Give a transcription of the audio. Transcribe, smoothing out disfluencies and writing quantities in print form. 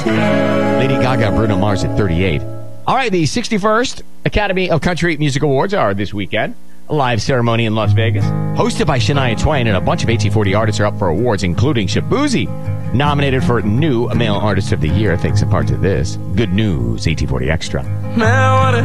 Lady Gaga, Bruno Mars at 38. All right, the 61st Academy of Country Music Awards are this weekend. A live ceremony in Las Vegas, hosted by Shania Twain, and a bunch of 1840 artists are up for awards, including Shabuzi, nominated for New Male Artist of the Year, thanks in part to this. Good news, 1840 Extra. Now what